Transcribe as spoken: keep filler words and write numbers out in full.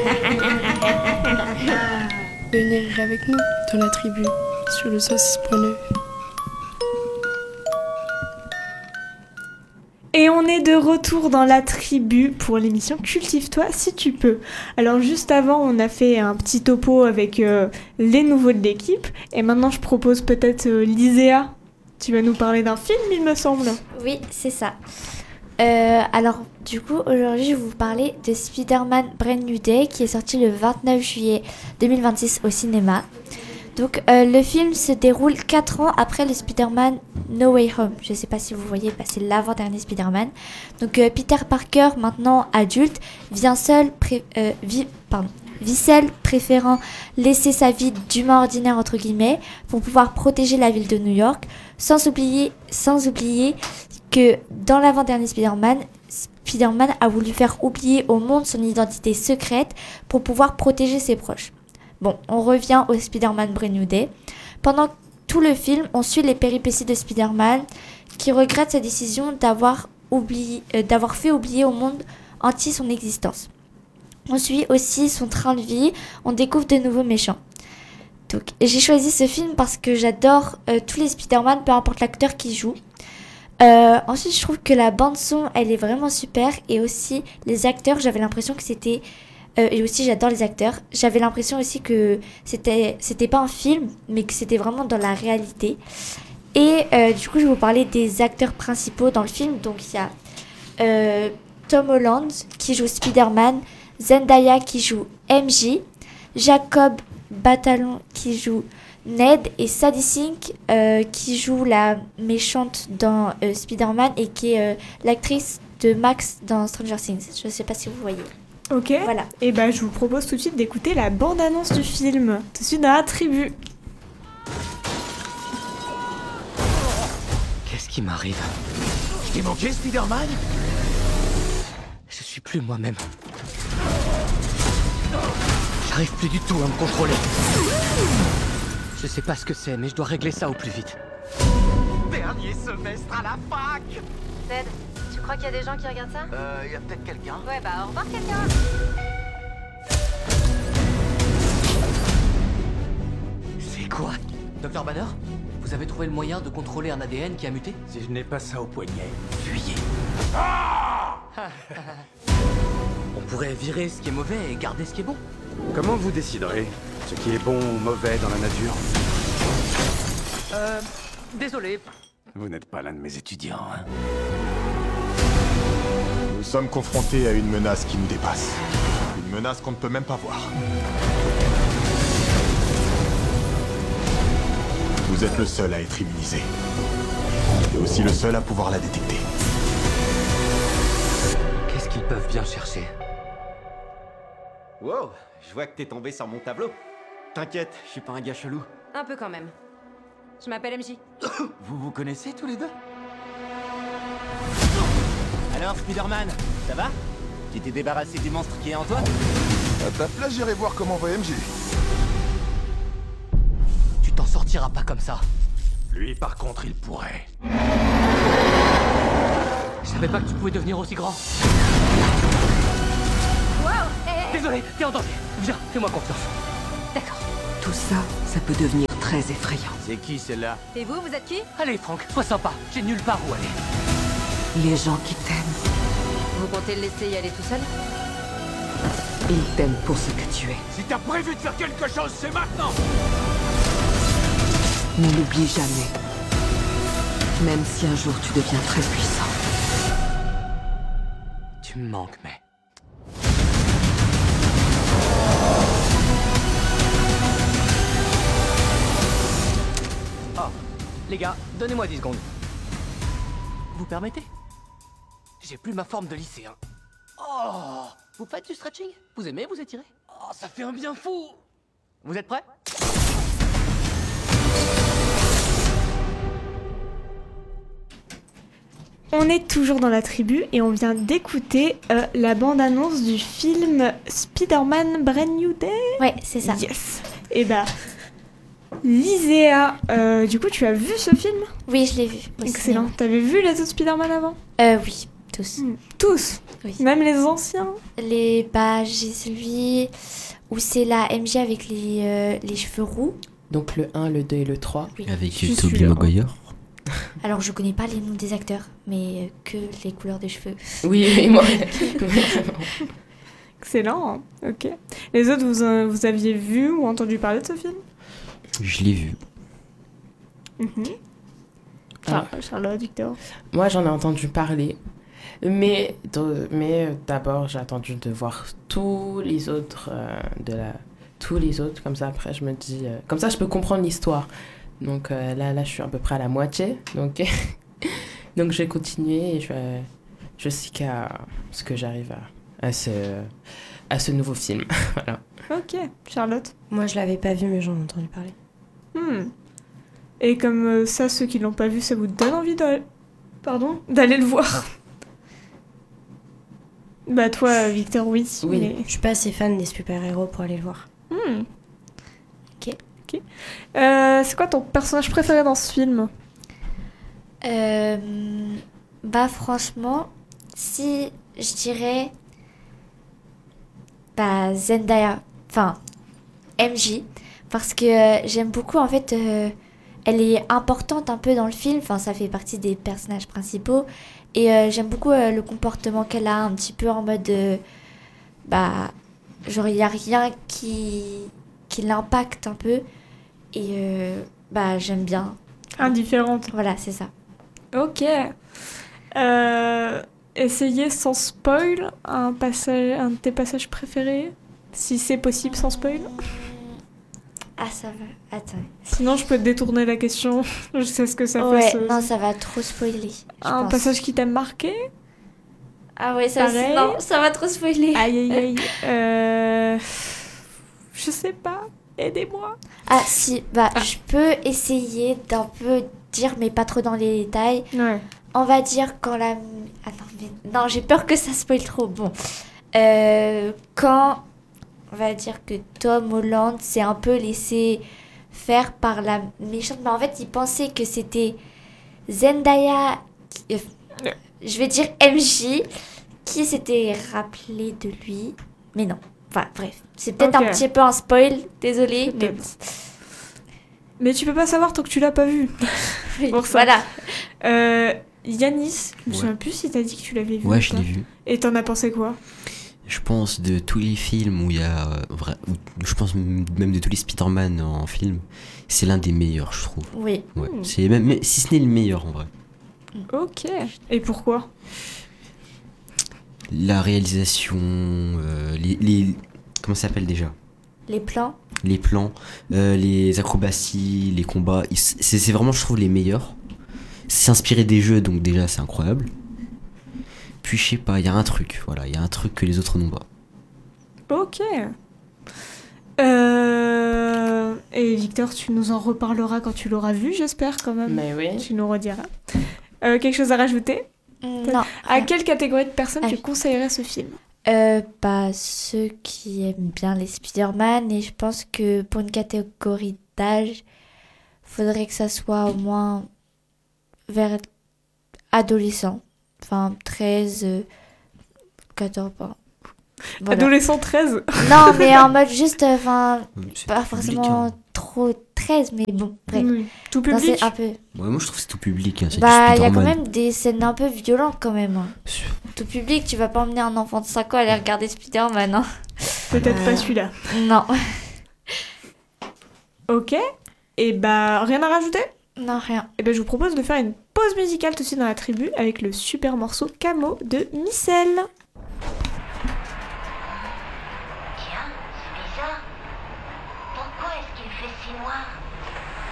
Venez rire avec nous dans la tribu sur le cent six point neuf. Et on est de retour dans la tribu pour l'émission Cultive-toi si tu peux. Alors juste avant, on a fait un petit topo avec euh, les nouveaux de l'équipe. Et maintenant, je propose peut-être euh, Liséa. Tu vas nous parler d'un film, il me semble. Oui, c'est ça. Euh, alors, du coup, aujourd'hui, je vais vous parler de Spider-Man Brand New Day qui est sorti le vingt-neuf juillet deux mille vingt-six au cinéma. Donc, euh, le film se déroule quatre ans après le Spider-Man No Way Home. Je ne sais pas si vous voyez, bah, c'est l'avant-dernier Spider-Man. Donc, euh, Peter Parker, maintenant adulte, vient seul, pré- euh, vit, pardon, vit seul, préférant laisser sa vie d'humain ordinaire, entre guillemets, pour pouvoir protéger la ville de New York, sans oublier, sans oublier que dans l'avant-dernier Spider-Man, Spider-Man a voulu faire oublier au monde son identité secrète pour pouvoir protéger ses proches. Bon, on revient au Spider-Man Brand New Day. Pendant tout le film, on suit les péripéties de Spider-Man qui regrette sa décision d'avoir, oublié, euh, d'avoir fait oublier au monde entier son existence. On suit aussi son train de vie, on découvre de nouveaux méchants. Donc, j'ai choisi ce film parce que j'adore euh, tous les Spider-Man, peu importe l'acteur qui joue. Euh, ensuite, je trouve que la bande-son, elle est vraiment super. Et aussi, les acteurs, j'avais l'impression que c'était... Euh, et aussi, j'adore les acteurs. J'avais l'impression aussi que c'était, c'était pas un film, mais que c'était vraiment dans la réalité. Et euh, du coup, je vais vous parler des acteurs principaux dans le film. Donc, il y a euh, Tom Holland qui joue Spider-Man, Zendaya qui joue M J, Jacob Batalon qui joue Ned et Sadie Sink euh, qui joue la méchante dans euh, Spider-Man et qui est euh, l'actrice de Max dans Stranger Things. Je ne sais pas si vous voyez. Ok, voilà. Et bah je vous propose tout de suite d'écouter la bande-annonce du film, tout de suite dans la tribu. Qu'est-ce qui m'arrive? Je t'ai manqué, Spider-Man? Je suis plus moi-même. J'arrive plus du tout à me contrôler. Je sais pas ce que c'est, mais je dois régler ça au plus vite. Dernier semestre à la fac. Ted, tu crois qu'il y a des gens qui regardent ça? Euh, y a peut-être quelqu'un. Ouais, bah au revoir quelqu'un. C'est quoi? Docteur Banner? Vous avez trouvé le moyen de contrôler un A D N qui a muté? Si je n'ai pas ça au poignet, fuyez. On pourrait virer ce qui est mauvais et garder ce qui est bon. Comment vous déciderez ce qui est bon ou mauvais dans la nature? Euh... Désolé. Vous n'êtes pas l'un de mes étudiants, hein? Nous sommes confrontés à une menace qui nous dépasse. Une menace qu'on ne peut même pas voir. Vous êtes le seul à être immunisé. Et aussi le seul à pouvoir la détecter. Qu'est-ce qu'ils peuvent bien chercher? Wow, je vois que t'es tombé sur mon tableau. T'inquiète, je suis pas un gars chelou. Un peu quand même. Je m'appelle M J. Vous vous connaissez tous les deux? Alors, Spider-Man, ça va? Tu t'es débarrassé du monstre qui est en toi? À ta place, j'irai voir comment va M J. Tu t'en sortiras pas comme ça. Lui, par contre, il pourrait. Je savais pas que tu pouvais devenir aussi grand. Wow, hé, Désolé, t'es en danger. Viens, fais-moi confiance. D'accord. Tout ça, ça peut devenir très effrayant. C'est qui celle-là? Et vous, vous êtes qui? Allez, Franck, sois sympa. J'ai nulle part où aller. Les gens qui t'aiment, Vous comptez le laisser y aller tout seul? ils t'aiment pour ce que tu es. Si t'as prévu de faire quelque chose, c'est maintenant! Ne l'oublie jamais. Même si un jour tu deviens très puissant. Tu me manques, mais... Oh, les gars, donnez-moi dix secondes. Vous permettez? J'ai plus ma forme de lycéen. Oh, vous faites du stretching? Vous aimez vous étirer? Oh, ça fait un bien fou! Vous êtes prêts? On est toujours dans la tribu et on vient d'écouter euh, la bande-annonce du film Spider-Man Brand New Day. Ouais, c'est ça. Yes. Et bah, Liséa, euh, du coup, tu as vu ce film? Oui, je l'ai vu. au Excellent. cinéma. T'avais vu les autres Spider-Man avant? Euh, oui. tous. Mm. Tous Oui. Même les anciens? Les, bah, j'ai celui où c'est la M J avec les, euh, les cheveux roux. Donc le un, le deux et le trois. Oui. Avec Je Tobey suis là. Maguire. Alors, je connais pas les noms des acteurs, mais euh, que les couleurs des cheveux. Oui, oui, moi. Excellent, hein. Ok. Les autres, vous, euh, vous aviez vu ou entendu parler de ce film? Je l'ai vu. Mhm. Char- Charlotte, Victor. Moi, j'en ai entendu parler. Mais, de- mais euh, d'abord, j'ai attendu de voir tous les autres euh, de la... Tous les autres, comme ça, après, je me dis... euh, comme ça, je peux comprendre l'histoire. Donc euh, là, là, je suis à peu près à la moitié. Donc, donc je vais continuer et je vais jusqu'à ce que j'arrive à, à, ce, à ce nouveau film. Voilà. Ok. Charlotte? Moi, je l'avais pas vu, mais j'en ai entendu parler. Hmm. Et comme euh, ça, ceux qui l'ont pas vu, ça vous donne envie de... Pardon? D'aller le voir? Bah toi, Victor, oui. Oui. mais- Je suis pas assez fan des super-héros pour aller le voir. Hmm. Ok. Ok. Euh, c'est quoi ton personnage préféré dans ce film? Euh, bah, franchement, si je dirais. Bah, Zendaya. Enfin, M J. Parce que euh, j'aime beaucoup, en fait. euh, elle est importante un peu dans le film. Enfin, ça fait partie des personnages principaux. Et euh, j'aime beaucoup euh, le comportement qu'elle a, un petit peu en mode. euh, bah, genre, il n'y a rien qui, qui l'impacte un peu. Et euh, bah, j'aime bien. Indifférente. Voilà, c'est ça. Ok. Euh, essayez sans spoil un, passage, un de tes passages préférés, si c'est possible sans spoil. Ah, ça va. Attends. Sinon, je peux te détourner la question. Je sais ce que ça Ouais, fasse. euh, non, ça va trop spoiler. je un pense. passage qui t'a marqué? Ah ouais, ça, Pareil. non, ça va trop spoiler. Aïe, aïe, aïe. Euh... Je sais pas. Aidez-moi. Ah si, bah je peux essayer d'un peu dire, mais pas trop dans les détails. Ouais. On va dire quand la... Ah non, mais... non, j'ai peur que ça spoil trop. Bon. Euh, quand... On va dire que Tom Holland s'est un peu laissé faire par la méchante. Mais en fait, il pensait que c'était Zendaya... qui- euh, Je vais dire M J qui s'était rappelé de lui. Mais non. Enfin, bref. C'est peut-être Ok. un petit peu un spoil. Désolée. Mais bon. Mais tu peux pas savoir tant que tu l'as pas vu. Oui, Pour ça. voilà. Euh, Yanis, je me Ouais. souviens plus si t'as dit que tu l'avais vu. Ouais, ou je pas. l'ai vu. Et t'en as pensé quoi? Je pense de tous les films où il y a... euh, vra- où- je pense m- même de tous les Spider-Man en film, c'est l'un des meilleurs, je trouve. Oui. Ouais. Hmm. C'est même, mais si ce n'est le meilleur en vrai. Ok. Et pourquoi? La réalisation, euh, les, les... Comment ça s'appelle déjà? Les plans. Les plans, euh, les acrobaties, les combats, ils- c'est c'est vraiment, je trouve, les meilleurs. C'est inspiré des jeux, donc déjà, c'est incroyable. Puis, je sais pas, il y a un truc, voilà, il y a un truc que les autres n'ont pas. Ok. Euh... Et Victor, tu nous en reparleras quand tu l'auras vu, j'espère quand même. Mais oui. Tu nous rediras. Euh, quelque chose à rajouter? Mm, Non. À quelle catégorie de personnes Ah tu oui. conseillerais ce film? Euh, bah, ceux qui aiment bien les Spider-Man, et je pense que pour une catégorie d'âge, faudrait que ça soit au moins vers adolescent. Enfin, treize, euh, quatorze, pas. Voilà. Adolescent treize? Non, mais en mode juste, euh, enfin, C'est pas tout forcément public, trop treize, mais bon, bref. Oui. Tout Non, public? c'est un peu. hein. Ouais, moi, je trouve que c'est tout public, hein, c'est Bah, du il y a quand Spider-Man. même des scènes un peu violentes quand même. hein. Tout public, tu vas pas emmener un enfant de cinq ans à aller regarder Spider-Man, hein. Peut-être Euh, pas celui-là. Non. Ok. Et bah, rien à rajouter? Non, rien. Et ben, je vous propose de faire une pause musicale tout de suite dans la tribu avec le super morceau Camo de Micelle.